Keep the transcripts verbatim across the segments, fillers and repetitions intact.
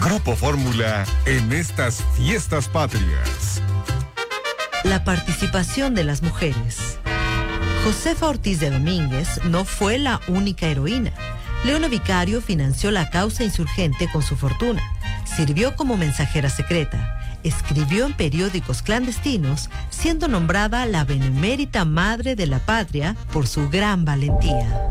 Grupo Fórmula en estas fiestas patrias. La participación de las mujeres. Josefa Ortiz de Domínguez no fue la única heroína. Leona Vicario financió la causa insurgente con su fortuna. Sirvió como mensajera secreta. Escribió en periódicos clandestinos, siendo nombrada la benemérita madre de la patria por su gran valentía.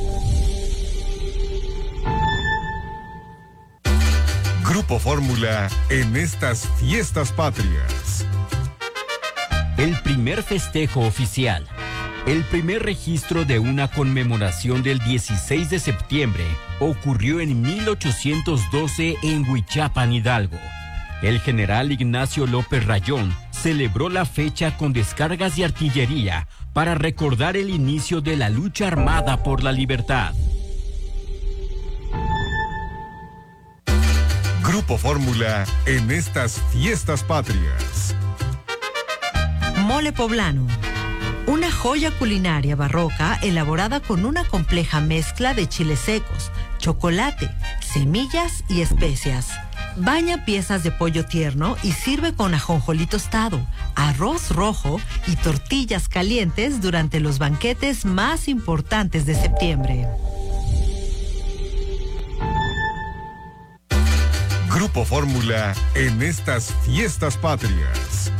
Grupo Fórmula en estas fiestas patrias. El primer festejo oficial. El primer registro de una conmemoración del dieciséis de septiembre ocurrió en mil ochocientos doce en Huichapan, Hidalgo. El general Ignacio López Rayón celebró la fecha con descargas de artillería para recordar el inicio de la lucha armada por la libertad. Grupo Fórmula en estas fiestas patrias. Mole poblano. Una joya culinaria barroca elaborada con una compleja mezcla de chiles secos, chocolate, semillas y especias. Baña piezas de pollo tierno y sirve con ajonjolí tostado, arroz rojo y tortillas calientes durante los banquetes más importantes de septiembre. Grupo Fórmula en estas fiestas patrias.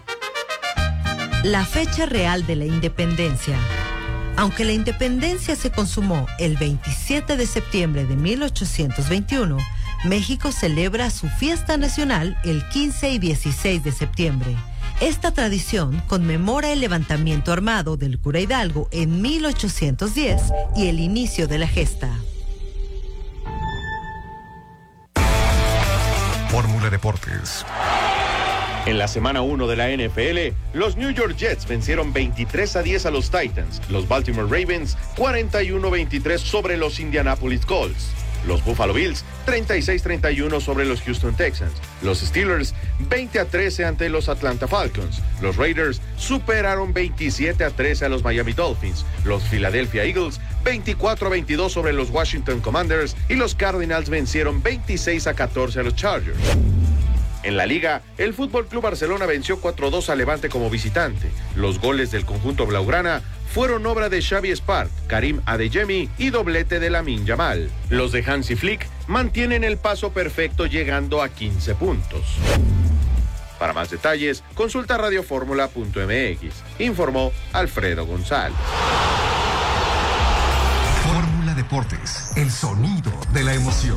La fecha real de la independencia. Aunque la independencia se consumó el veintisiete de septiembre de mil ochocientos veintiuno, México celebra su fiesta nacional el quince y dieciséis de septiembre. Esta tradición conmemora el levantamiento armado del cura Hidalgo en mil ochocientos diez y el inicio de la gesta. Fórmula Deportes. En la semana uno de la N F L, los New York Jets vencieron veintitrés a diez a los Titans, los Baltimore Ravens cuarenta y uno a veintitrés sobre los Indianapolis Colts, los Buffalo Bills treinta y seis a treinta y uno sobre los Houston Texans, los Steelers veinte a trece ante los Atlanta Falcons, los Raiders superaron veintisiete a trece a los Miami Dolphins, los Philadelphia Eagles veinticuatro a veintidós sobre los Washington Commanders y los Cardinals vencieron veintiséis a catorce a los Chargers. En la Liga, el Fútbol Club Barcelona venció cuatro a dos a Levante como visitante. Los goles del conjunto blaugrana fueron obra de Xavi Espart, Karim Adeyemi y doblete de Lamine Yamal. Los de Hansi Flick mantienen el paso perfecto llegando a quince puntos. Para más detalles, consulta radioformula punto m x. Informó Alfredo González. Fórmula Deportes, el sonido de la emoción.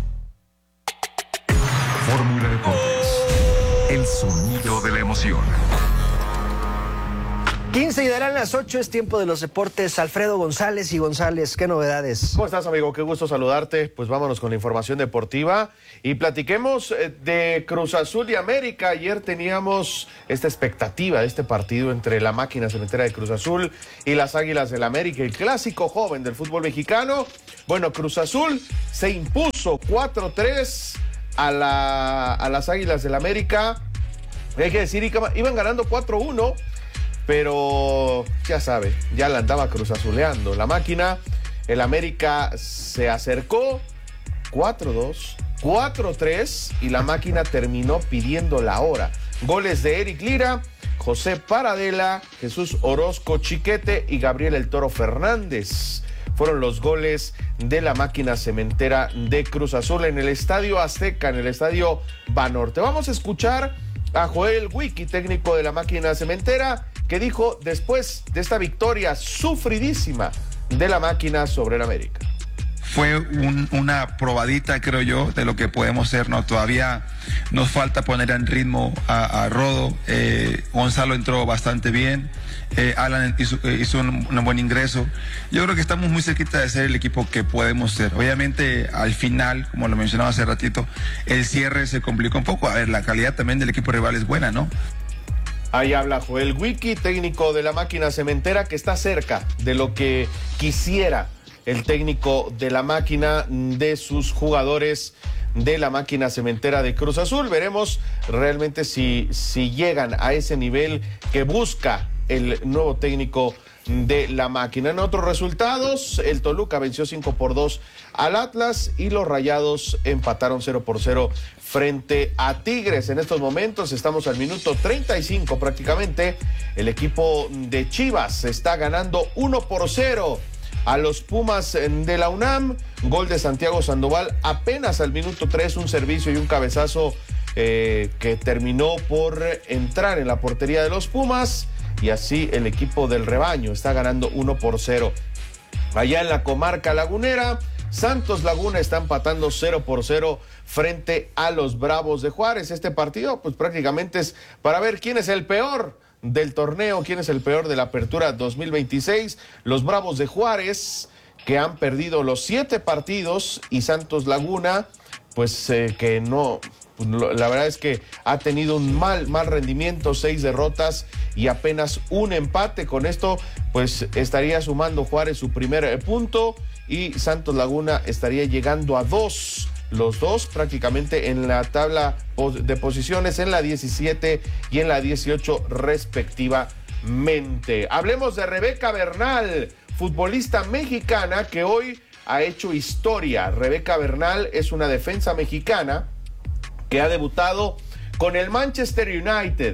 Fórmula Deportes, el sonido de la emoción. quince y darán las ocho, es tiempo de los deportes. Alfredo González y González, ¿qué novedades? ¿Cómo estás, amigo? Qué gusto saludarte. Pues vámonos con la información deportiva y platiquemos de Cruz Azul y América. Ayer teníamos esta expectativa de este partido entre la máquina cementera de Cruz Azul y las Águilas del América, el clásico joven del fútbol mexicano. Bueno, Cruz Azul se impuso cuatro a tres a, la, a las Águilas del América. Hay que decir, iban ganando cuatro a uno. Pero ya sabe, ya la andaba Cruz Azuleando la máquina. El América se acercó cuatro a dos, cuatro a tres y la máquina terminó pidiendo la hora. Goles de Eric Lira, José Paradela, Jesús Orozco Chiquete y Gabriel El Toro Fernández. Fueron los goles de la máquina cementera de Cruz Azul en el Estadio Azteca, en el Estadio Banorte. Vamos a escuchar a Joel Wiki, técnico de la máquina cementera, que dijo después de esta victoria sufridísima de la máquina sobre el América. Fue un, una probadita, creo yo, de lo que podemos ser, ¿no? Todavía nos falta poner en ritmo a, a Rodo. Eh, Gonzalo entró bastante bien. Eh, Alan hizo, eh, hizo un, un buen ingreso. Yo creo que estamos muy cerquita de ser el equipo que podemos ser. Obviamente, al final, como lo mencionaba hace ratito, el cierre se complicó un poco. A ver, la calidad también del equipo rival es buena, ¿no? Ahí habla Joel Wiki, técnico de la máquina cementera, que está cerca de lo que quisiera el técnico de la máquina, de sus jugadores de la máquina cementera de Cruz Azul. Veremos realmente si, si llegan a ese nivel que busca el nuevo técnico de la Máquina. En otros resultados, el Toluca venció cinco por dos al Atlas y los Rayados empataron cero por cero frente a Tigres. En estos momentos estamos al minuto treinta y cinco prácticamente. El equipo de Chivas está ganando uno por cero a los Pumas de la UNAM. Gol de Santiago Sandoval apenas al minuto tres, un servicio y un cabezazo eh, que terminó por entrar en la portería de los Pumas. Y así el equipo del rebaño está ganando uno por cero. Allá en la comarca lagunera, Santos Laguna está empatando cero por cero frente a los Bravos de Juárez. Este partido pues prácticamente es para ver quién es el peor del torneo, quién es el peor de la apertura dos mil veintiséis. Los Bravos de Juárez, que han perdido los siete partidos, y Santos Laguna, pues eh, que no... La verdad es que ha tenido un mal, mal rendimiento, seis derrotas y apenas un empate. Con esto, pues estaría sumando Juárez su primer punto y Santos Laguna estaría llegando a dos. Los dos prácticamente en la tabla de posiciones, en la diecisiete y en la dieciocho respectivamente. Hablemos de Rebeca Bernal, futbolista mexicana que hoy ha hecho historia. Rebeca Bernal es una defensa mexicana que ha debutado con el Manchester United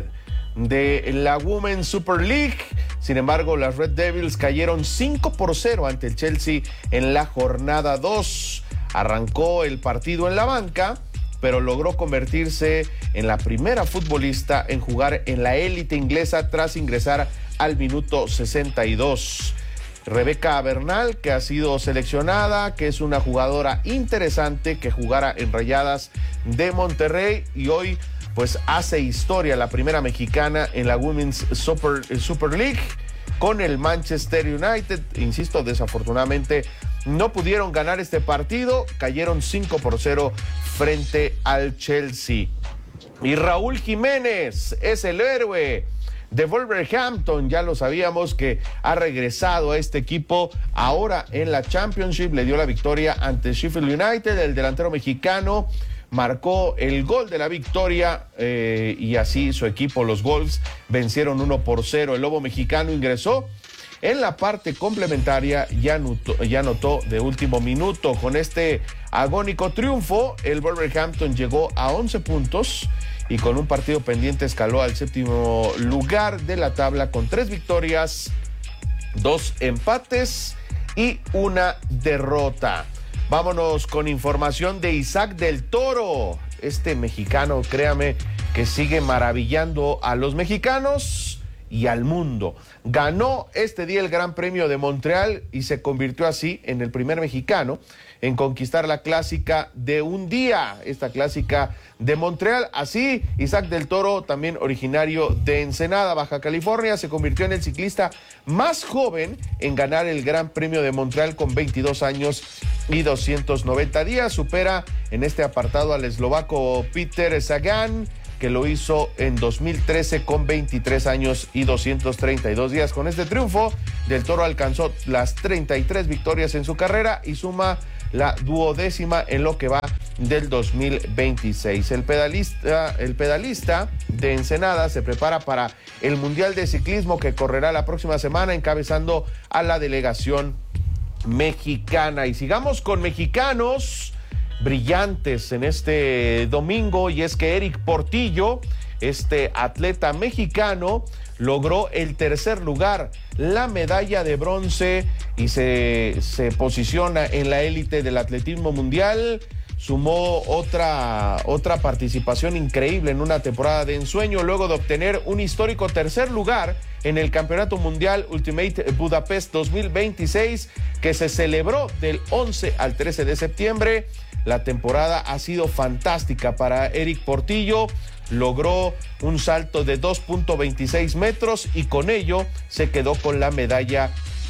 de la Women's Super League. Sin embargo, las Red Devils cayeron cinco por cero ante el Chelsea en la jornada dos. Arrancó el partido en la banca, pero logró convertirse en la primera futbolista en jugar en la élite inglesa tras ingresar al minuto sesenta y dos. Rebeca Bernal, que ha sido seleccionada, que es una jugadora interesante, que jugará en Rayadas de Monterrey y hoy pues hace historia, la primera mexicana en la Women's Super, Super League con el Manchester United. Insisto, desafortunadamente no pudieron ganar este partido, cayeron cinco por cero frente al Chelsea. Y Raúl Jiménez es el héroe de Wolverhampton, ya lo sabíamos que ha regresado a este equipo ahora en la Championship, le dio la victoria ante Sheffield United. El delantero mexicano marcó el gol de la victoria eh, y así su equipo, los Wolves, vencieron uno por cero. El lobo mexicano ingresó en la parte complementaria y anotó, y anotó de último minuto. Con este agónico triunfo, el Wolverhampton llegó a once puntos y con un partido pendiente escaló al séptimo lugar de la tabla con tres victorias, dos empates y una derrota. Vámonos con información de Isaac del Toro. Este mexicano, créame, que sigue maravillando a los mexicanos y al mundo. Ganó este día el Gran Premio de Montreal y se convirtió así en el primer mexicano en conquistar la clásica de un día, esta clásica de Montreal. Así, Isaac del Toro, también originario de Ensenada, Baja California, se convirtió en el ciclista más joven en ganar el Gran Premio de Montreal con veintidós años y doscientos noventa días. Supera en este apartado al eslovaco Peter Sagan, que lo hizo en dos mil trece con veintitrés años y doscientos treinta y dos días. Con este triunfo, Del Toro alcanzó las treinta y tres victorias en su carrera y suma la duodécima en lo que va del dos mil veintiséis. El pedalista, el pedalista de Ensenada se prepara para el Mundial de Ciclismo que correrá la próxima semana encabezando a la delegación mexicana. Y sigamos con mexicanos brillantes en este domingo, y es que Eric Portillo, este atleta mexicano, logró el tercer lugar, la medalla de bronce, y se, se posiciona en la élite del atletismo mundial. Sumó otra, otra participación increíble en una temporada de ensueño, luego de obtener un histórico tercer lugar en el Campeonato Mundial Ultimate Budapest dos mil veintiséis, que se celebró del once al trece de septiembre. La temporada ha sido fantástica para Eric Portillo. Logró un salto de dos punto veintiséis metros y con ello se quedó con la medalla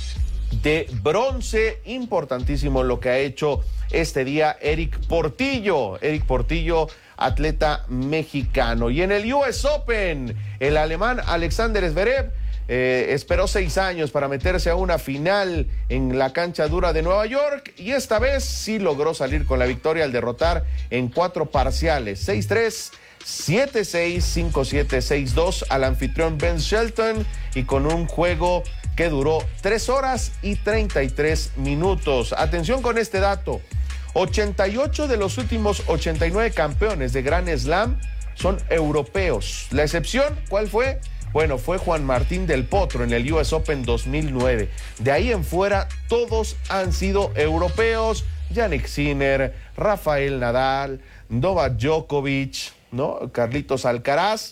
de bronce. Importantísimo lo que ha hecho este día Eric Portillo. Eric Portillo, atleta mexicano. Y en el U S Open, el alemán Alexander Zverev Eh, esperó seis años para meterse a una final en la cancha dura de Nueva York y esta vez sí logró salir con la victoria al derrotar en cuatro parciales, seis tres, siete seis, cinco siete, seis dos al anfitrión Ben Shelton y con un juego que duró tres horas y treinta y tres minutos. Atención con este dato, ochenta y ocho de los últimos ochenta y nueve campeones de Grand Slam son europeos. La excepción, ¿cuál fue? Bueno, fue Juan Martín del Potro en el U S Open dos mil nueve. De ahí en fuera, todos han sido europeos. Jannik Sinner, Rafael Nadal, Novak Djokovic, ¿no? Carlitos Alcaraz,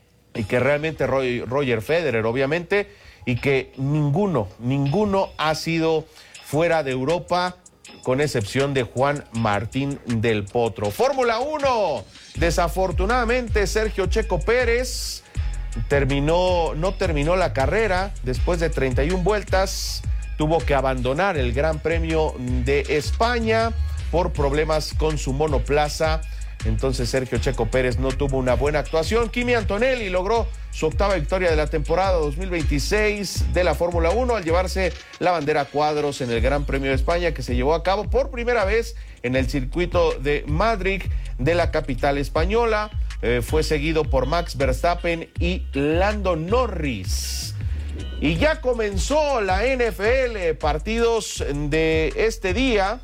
y que realmente Roy, Roger Federer, obviamente, y que ninguno, ninguno ha sido fuera de Europa, con excepción de Juan Martín del Potro. Fórmula uno, desafortunadamente Sergio Checo Pérez terminó, no terminó la carrera después de treinta y una vueltas, tuvo que abandonar el Gran Premio de España por problemas con su monoplaza. Entonces Sergio Checo Pérez no tuvo una buena actuación. Kimi Antonelli logró su octava victoria de la temporada dos mil veintiséis de la Fórmula uno al llevarse la bandera a cuadros en el Gran Premio de España, que se llevó a cabo por primera vez en el circuito de Madrid de la capital española. Eh, fue seguido por Max Verstappen y Lando Norris. Y ya comenzó la N F L, partidos de este día,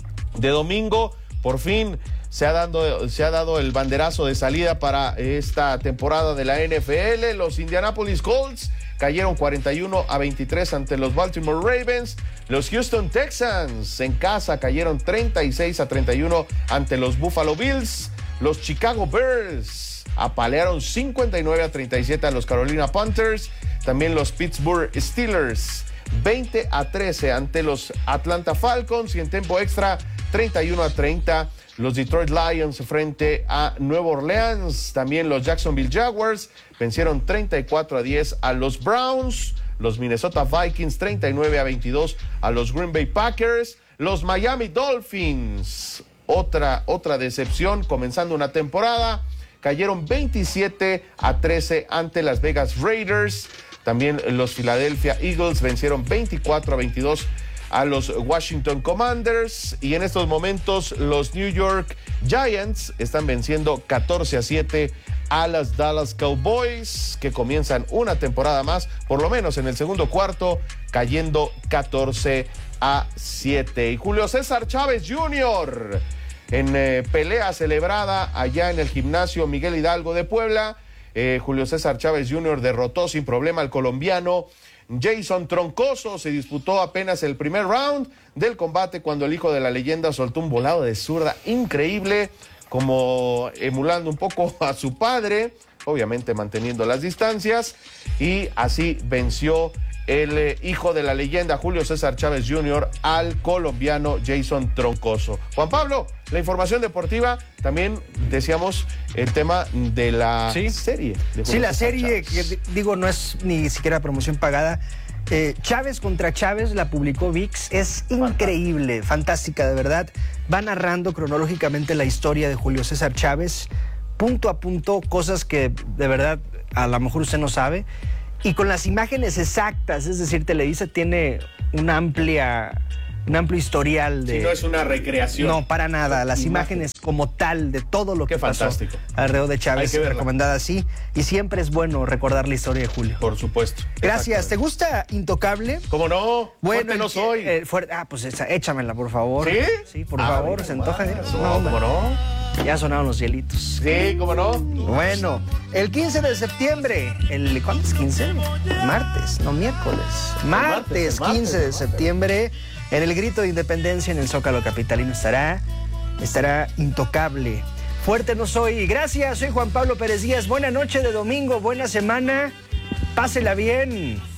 de domingo. Por fin se ha, dado, se ha dado el banderazo de salida para esta temporada de la N F L. Los Indianapolis Colts cayeron cuarenta y uno a veintitrés ante los Baltimore Ravens. Los Houston Texans en casa cayeron treinta y seis a treinta y uno ante los Buffalo Bills. Los Chicago Bears apalearon cincuenta y nueve a treinta y siete a los Carolina Panthers. También los Pittsburgh Steelers veinte a trece ante los Atlanta Falcons. Y en tiempo extra treinta y uno a treinta los Detroit Lions frente a Nueva Orleans. También los Jacksonville Jaguars vencieron treinta y cuatro a diez a los Browns. Los Minnesota Vikings treinta y nueve a veintidós a los Green Bay Packers. Los Miami Dolphins, Otra, otra decepción comenzando una temporada, cayeron veintisiete a trece ante Las Vegas Raiders. También los Philadelphia Eagles vencieron veinticuatro a veintidós a los Washington Commanders. Y en estos momentos los New York Giants están venciendo catorce a siete a las Dallas Cowboys, que comienzan una temporada más, por lo menos en el segundo cuarto, cayendo catorce a siete. Y Julio César Chávez junior en eh, pelea celebrada allá en el gimnasio Miguel Hidalgo de Puebla. Eh, Julio César Chávez junior derrotó sin problema al colombiano Jason Troncoso. Se disputó apenas el primer round del combate cuando el hijo de la leyenda soltó un volado de zurda increíble, como emulando un poco a su padre, obviamente manteniendo las distancias, y así venció el eh, hijo de la leyenda Julio César Chávez junior al colombiano Jason Troncoso. Juan Pablo, la información deportiva, también decíamos el tema de la ¿Sí? serie. De sí, la César serie, Chávez. que digo, no es ni siquiera promoción pagada. Eh, Chávez contra Chávez, la publicó V I X, es increíble, fantástica, de verdad. Va narrando cronológicamente la historia de Julio César Chávez, punto a punto, cosas que de verdad a lo mejor usted no sabe. Y con las imágenes exactas, es decir, Televisa tiene una amplia, un amplio historial de... Si no es una recreación. No, para nada. Las imágenes como tal de todo lo Qué que fantástico. pasó alrededor de Chávez, recomendada así. Y siempre es bueno recordar la historia de Julio. Por supuesto. Gracias. ¿Te gusta Intocable? ¿Cómo no? Bueno, Fuerte no soy. Eh, fuerte, ah, pues esa, échamela, por favor. ¿Sí? Sí, por ah, favor, bueno, se antoja. No, no, ¿cómo no? Ya sonaron los hielitos. Sí, ¿cómo no? Bueno, el quince de septiembre, el ¿cuándo es quince? Martes, no miércoles. Martes, martes quince de septiembre, en el Grito de Independencia en el Zócalo capitalino estará, estará Intocable. Fuerte no soy. Gracias, soy Juan Pablo Pérez Díaz. Buena noche de domingo, buena semana. Pásela bien.